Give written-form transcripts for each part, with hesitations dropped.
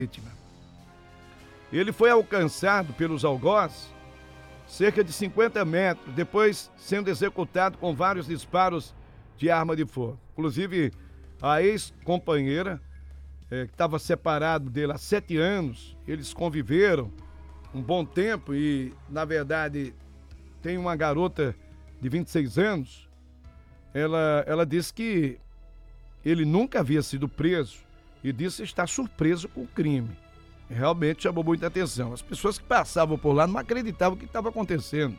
vítima. Ele foi alcançado pelos algozes cerca de 50 metros, depois sendo executado com vários disparos de arma de fogo. Inclusive, a ex-companheira, que estava separado dele há 7 anos, eles conviveram um bom tempo e, na verdade, tem uma garota de 26 anos, ela disse que ele nunca havia sido preso e disse estar surpreso com o crime. Realmente chamou muita atenção. As pessoas que passavam por lá não acreditavam o que estava acontecendo,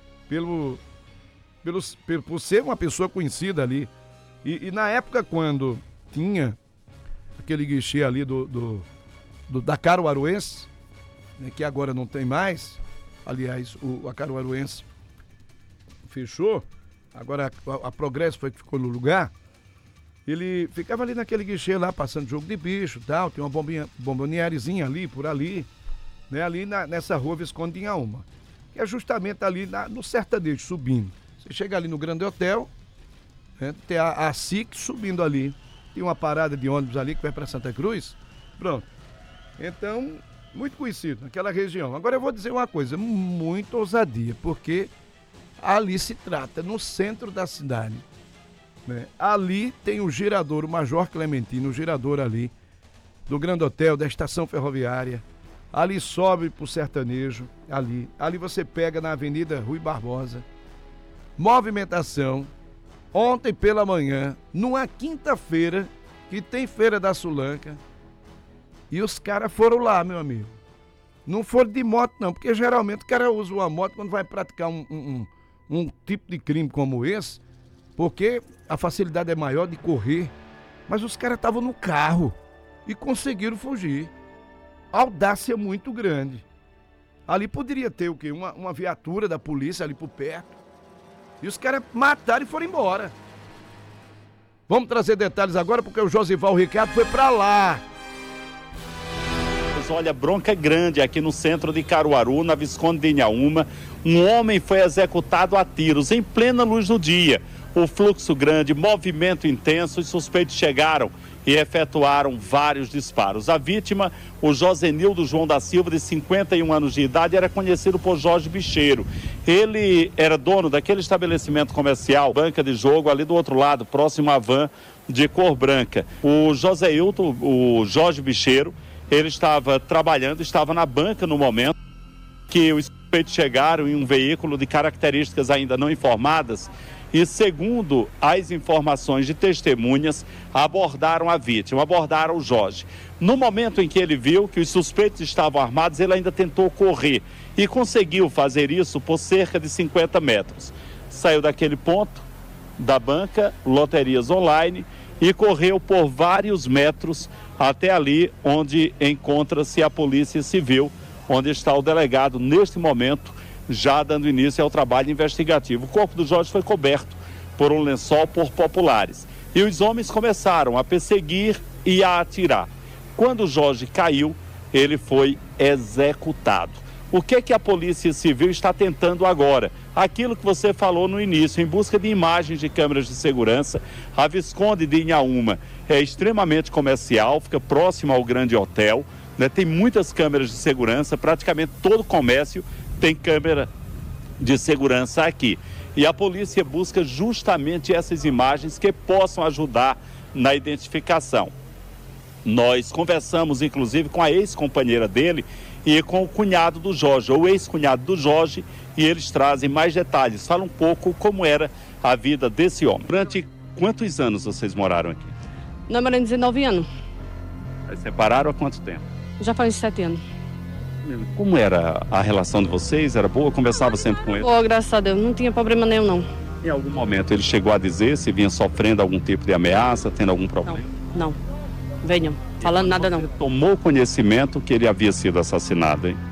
por ser uma pessoa conhecida ali. E na época, quando tinha aquele guichê ali da Caruaruense, né, que agora não tem mais, aliás, a Caruaruense fechou, agora a Progresso foi que ficou no lugar. Ele ficava ali naquele guichê lá, passando jogo de bicho e tal, tem uma bombonierizinha ali, por ali, né, ali nessa rua Visconde de Inhaúma, que é justamente ali no sertanejo, subindo. Você chega ali no Grande Hotel, né, tem a SIC subindo ali, tem uma parada de ônibus ali que vai para Santa Cruz, pronto. Então, muito conhecido naquela região. Agora eu vou dizer uma coisa, muito ousadia, porque ali se trata, no centro da cidade. Ali tem o girador, o Major Clementino, o girador ali do Grande Hotel, da estação ferroviária. Ali sobe pro sertanejo, ali você pega na Avenida Rui Barbosa. Movimentação. Ontem pela manhã, numa quinta-feira, que tem Feira da Sulanca, e os caras foram lá, meu amigo. Não foram de moto não, porque geralmente o cara usa uma moto quando vai praticar um tipo de crime como esse, porque a facilidade é maior de correr, mas os caras estavam no carro e conseguiram fugir. Audácia muito grande. Ali poderia ter o quê? Uma viatura da polícia ali por perto. E os caras mataram e foram embora. Vamos trazer detalhes agora, porque o Josival Ricardo foi pra lá. Olha, bronca grande aqui no centro de Caruaru, na Visconde de Inhaúma. Um homem foi executado a tiros em plena luz do dia. O fluxo grande, movimento intenso, os suspeitos chegaram e efetuaram vários disparos. A vítima, o Josenildo João da Silva, de 51 anos de idade, era conhecido por Jorge Bicheiro. Ele era dono daquele estabelecimento comercial, banca de jogo, ali do outro lado, próximo à van de cor branca. O Josenildo, o Jorge Bicheiro, ele estava trabalhando, estava na banca no momento que os suspeitos chegaram em um veículo de características ainda não informadas e, segundo as informações de testemunhas, abordaram a vítima, abordaram o Jorge. No momento em que ele viu que os suspeitos estavam armados, ele ainda tentou correr e conseguiu fazer isso por cerca de 50 metros. Saiu daquele ponto da banca, Loterias Online, e correu por vários metros até ali onde encontra-se a Polícia Civil, onde está o delegado neste momento, já dando início ao trabalho investigativo. O corpo do Jorge foi coberto por um lençol por populares. E os homens começaram a perseguir e a atirar. Quando o Jorge caiu, ele foi executado. O que a Polícia Civil está tentando agora? Aquilo que você falou no início, em busca de imagens de câmeras de segurança. A Visconde de Inhaúma é extremamente comercial, fica próximo ao Grande Hotel, né? Tem muitas câmeras de segurança, praticamente todo comércio tem câmera de segurança aqui. E a polícia busca justamente essas imagens que possam ajudar na identificação. Nós conversamos, inclusive, com a ex-companheira dele e com o cunhado do Jorge, ou ex-cunhado do Jorge, e eles trazem mais detalhes. Fala um pouco como era a vida desse homem. Durante quantos anos vocês moraram aqui? Nós moramos 19 anos. Aí separaram há quanto tempo? Já faz 7 anos. Como era a relação de vocês? Era boa? Conversava sempre com ele? Boa, graças a Deus. Não tinha problema nenhum, não. Em algum momento ele chegou a dizer se vinha sofrendo algum tipo de ameaça, tendo algum problema? Não. Venham. Falando nada, não. Você tomou conhecimento que ele havia sido assassinado, hein?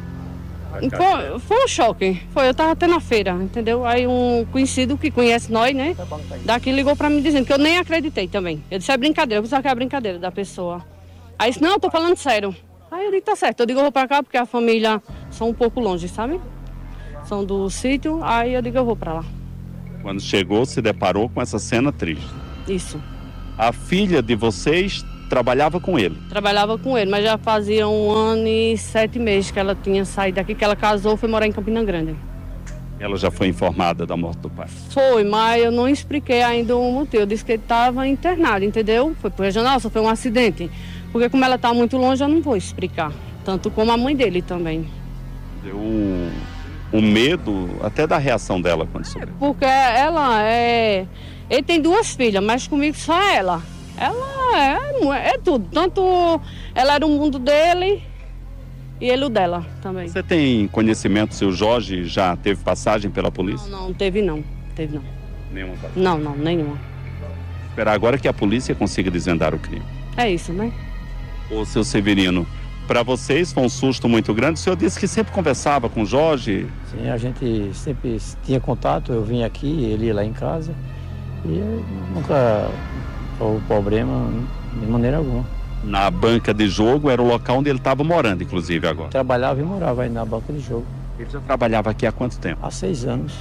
Foi um choque. Eu tava até na feira, entendeu? Aí um conhecido que conhece nós, né? Daqui ligou pra mim dizendo que eu nem acreditei também. Eu disse, é brincadeira. Eu pensava que era brincadeira da pessoa. Aí disse, não, eu tô falando sério. Aí eu digo, tá certo. Eu digo, eu vou pra cá porque a família são um pouco longe, sabe? São do sítio. Aí eu digo, eu vou pra lá. Quando chegou, se deparou com essa cena triste. Isso. A filha de vocês trabalhava com ele. Trabalhava com ele, mas já fazia 1 ano e 7 meses que ela tinha saído daqui, que ela casou, foi morar em Campina Grande. Ela já foi informada da morte do pai? Foi, mas eu não expliquei ainda o motivo. Eu disse que ele estava internado, entendeu? Foi pro regional, só foi um acidente. Porque como ela está muito longe, eu não vou explicar. Tanto como a mãe dele também. Deu o medo até da reação dela quando soube. Porque ela é... Ele tem 2 filhas, mas comigo só ela. Ela é tudo. Tanto ela era o mundo dele e ele o dela também. Você tem conhecimento se o Jorge já teve passagem pela polícia? Não, teve não. Teve não. Nenhuma passagem? Não, nenhuma. Esperar agora que a polícia consiga desvendar o crime. É isso, né? Ô, seu Severino, para vocês foi um susto muito grande. O senhor disse que sempre conversava com o Jorge. Sim, a gente sempre tinha contato. Eu vim aqui, ele ia lá em casa. E nunca houve problema de maneira alguma. Na banca de jogo era o local onde ele estava morando, inclusive, agora. Trabalhava e morava aí na banca de jogo. Ele já trabalhava aqui há quanto tempo? Há 6 anos.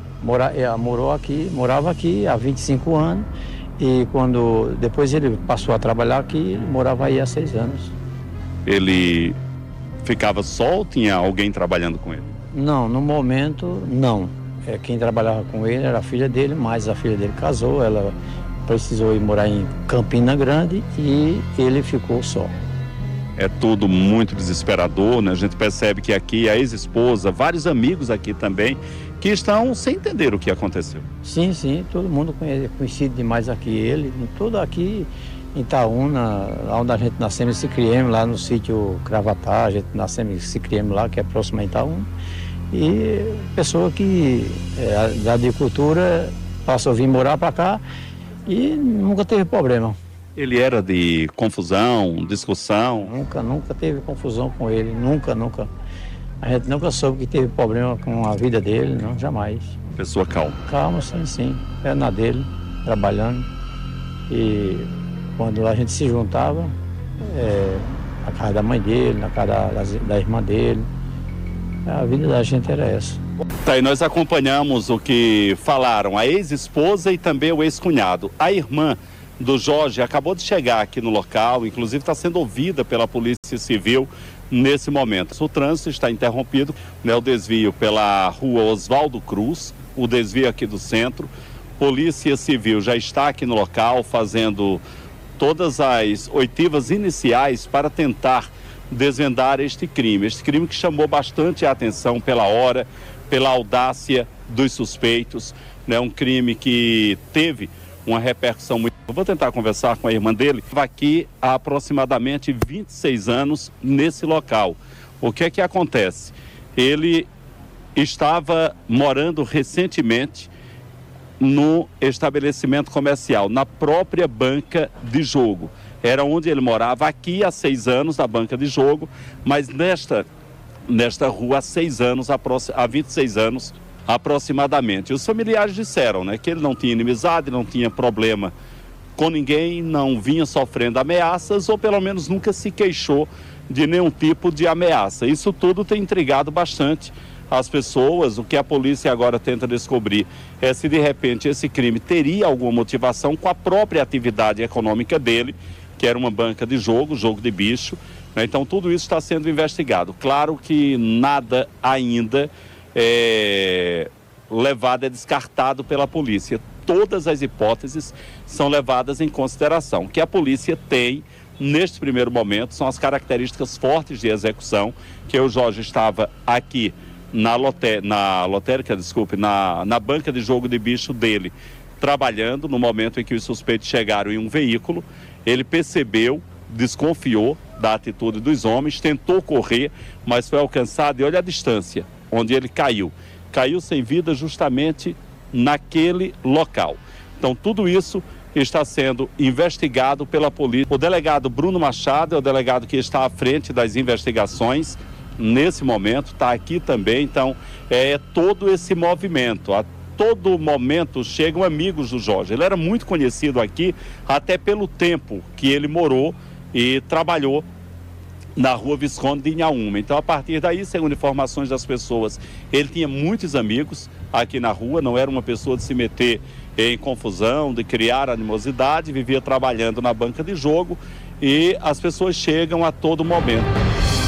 Morava aqui há 25 anos. E depois ele passou a trabalhar aqui, ele morava aí há 6 anos. Ele ficava só ou tinha alguém trabalhando com ele? Não, no momento, não. Quem trabalhava com ele era a filha dele, mas a filha dele casou, ela precisou ir morar em Campina Grande e ele ficou só. É tudo muito desesperador, né? A gente percebe que aqui a ex-esposa, vários amigos aqui também, que estão sem entender o que aconteceu. Sim, todo mundo conhecido demais aqui, ele, tudo aqui em Itaúna, lá onde a gente nascemos e se criamos, lá no sítio Cravatá, a gente nascemos e se criamos lá, que é próximo a Itaúna. E pessoa que da agricultura passou a vir morar para cá e nunca teve problema. Ele era de confusão, discussão? Nunca teve confusão com ele, nunca. A gente nunca soube que teve problema com a vida dele, não, jamais. Pessoa calma? Calma, sim. Era na dele, trabalhando. E quando a gente se juntava, na casa da mãe dele, na casa da irmã dele, a vida da gente era essa. Tá, e nós acompanhamos o que falaram a ex-esposa e também o ex-cunhado. A irmã do Jorge acabou de chegar aqui no local, inclusive está sendo ouvida pela Polícia Civil nesse momento. O trânsito está interrompido, né, o desvio pela rua Oswaldo Cruz, o desvio aqui do centro. Polícia Civil já está aqui no local fazendo todas as oitivas iniciais para tentar desvendar este crime que chamou bastante a atenção pela hora, pela audácia dos suspeitos, né? Um crime que teve uma repercussão muito... Eu vou tentar conversar com a irmã dele. Estava aqui há aproximadamente 26 anos nesse local. O que é que acontece? Ele estava morando recentemente no estabelecimento comercial, na própria banca de jogo. Era onde ele morava aqui há 6 anos, na banca de jogo, mas nesta rua há 6 anos, há 26 anos aproximadamente. Os familiares disseram, né, que ele não tinha inimizade, não tinha problema com ninguém, não vinha sofrendo ameaças ou pelo menos nunca se queixou de nenhum tipo de ameaça. Isso tudo tem intrigado bastante as pessoas. O que a polícia agora tenta descobrir é se de repente esse crime teria alguma motivação com a própria atividade econômica dele, que era uma banca de jogo de bicho, né? Então tudo isso está sendo investigado. Claro que nada ainda é descartado pela polícia. Todas as hipóteses são levadas em consideração. O que a polícia tem neste primeiro momento são as características fortes de execução, que o Jorge estava aqui na banca de jogo de bicho dele, trabalhando no momento em que os suspeitos chegaram em um veículo. Ele percebeu, desconfiou da atitude dos homens, tentou correr, mas foi alcançado, e olha a distância onde ele caiu. Caiu sem vida justamente naquele local. Então tudo isso está sendo investigado pela polícia. O delegado Bruno Machado é o delegado que está à frente das investigações nesse momento, está aqui também. Então todo esse movimento. A todo momento chegam amigos do Jorge. Ele era muito conhecido aqui, até pelo tempo que ele morou e trabalhou na rua Visconde de Inhaúma. Então, a partir daí, segundo informações das pessoas, ele tinha muitos amigos aqui na rua, não era uma pessoa de se meter em confusão, de criar animosidade, vivia trabalhando na banca de jogo e as pessoas chegam a todo momento.